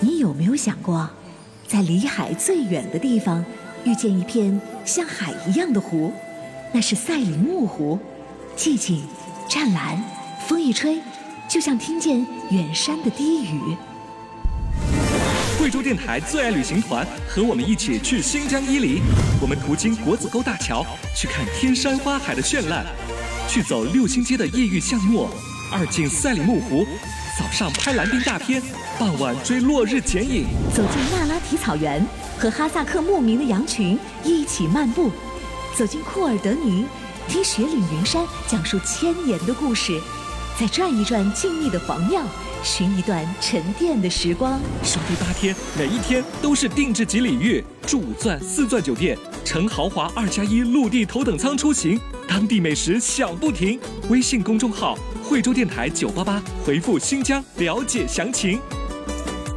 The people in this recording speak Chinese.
你有没有想过，在离海最远的地方遇见一片像海一样的湖，那是赛里木湖，寂静湛蓝，风一吹就像听见远山的低语。 贵州电台最爱旅行团和我们一起去新疆伊犁，我们途经国子沟大桥，去看天山花海的绚烂，去走六星街的夜域巷陌，二进赛里木湖，早上拍蓝丁大片，傍晚追落日剪影， 走进那拉提草原，和哈萨克牧民的羊群一起漫步，走进库尔德尼，听雪岭云山讲述千年的故事，再转一转静谧的黄庙，寻一段沉淀的时光。 首批8天，每一天都是定制级礼遇，住5钻4钻酒店，乘豪华2+1陆地头等舱出行，当地美食享不停。微信公众号惠州电台988，回复新疆了解详情。